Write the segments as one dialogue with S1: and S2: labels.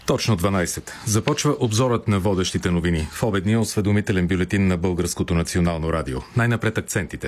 S1: Точно 12. Започва обзорът на водещите новини в обедния осведомителен бюлетин на Българското национално радио. Най-напред акцентите.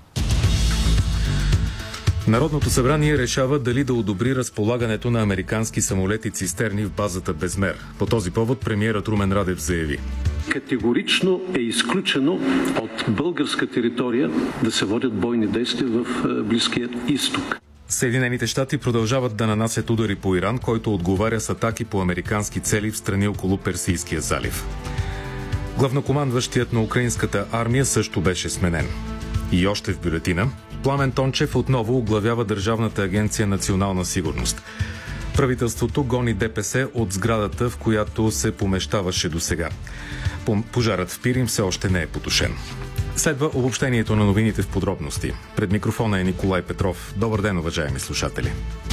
S1: Народното събрание решава дали да одобри разполагането на американски самолети цистерни в базата Безмер. По този повод премиерът Румен Радев заяви:
S2: категорично е изключено от българска територия да се водят бойни действия в Близкия изток.
S1: Съединените щати продължават да нанасят удари по Иран, който отговаря с атаки по американски цели в страни около Персийския залив. Главнокомандващият на украинската армия също беше сменен. И още в бюлетина Пламен Тончев отново оглавява Държавната агенция „Национална сигурност“. Правителството гони ДПС от сградата, в която се помещаваше досега. Пожарът в Пирин все още не е потушен. Следва обобщението на новините в подробности. Пред микрофона е Николай Петров. Добър ден, уважаеми слушатели.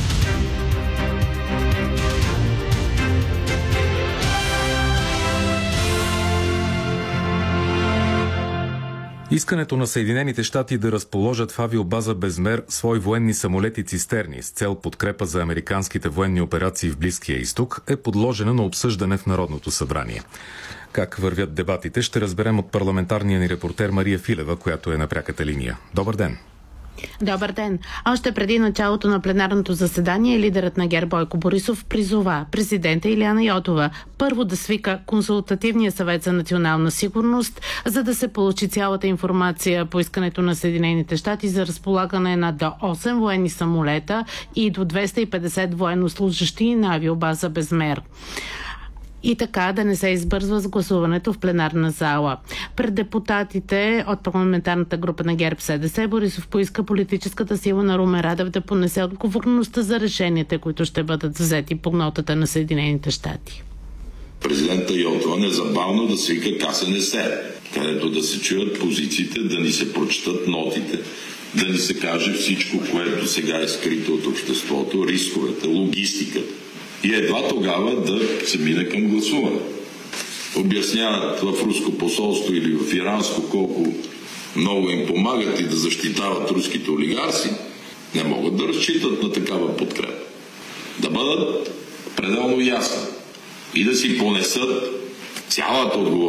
S1: Искането на Съединените щати да разположат в авиобаза Безмер свои военни самолети цистерни с цел подкрепа за американските военни операции в Близкия изток е подложена на обсъждане в Народното събрание. Как вървят дебатите, ще разберем от парламентарния ни репортер Мария Филева, която е на пряката линия. Добър ден!
S3: Добър ден! Още преди началото на пленарното заседание лидерът на ГЕРБ Бойко Борисов призова президента Илияна Йотова първо да свика консултативния съвет за национална сигурност, за да се получи цялата информация по искането на Съединените щати за разполагане на до 8 военни самолета и до 250 военнослужащи на авиобаза Безмер. И така да не се избързва с гласуването в пленарна зала. Пред депутатите от парламентарната група на ГЕРБ-СДС Борисов поиска политическата сила на Румен Радев да понесе отговорността за решенията, които ще бъдат взети по нотата на Съединените щати.
S4: Президента Йотова незабавно да свика КСНС, където да се чуят позициите, да ни се прочитат нотите, да ни се каже всичко, което сега е скрито от обществото, рисковете, логистиката. И едва тогава да се мине към гласуване. Обясняват в руско посолство или в иранско колко много им помагат и да защитават руските олигарси, не могат да разчитат на такава подкрепа. Да бъдат пределно ясни и да си понесат цялата отговорност.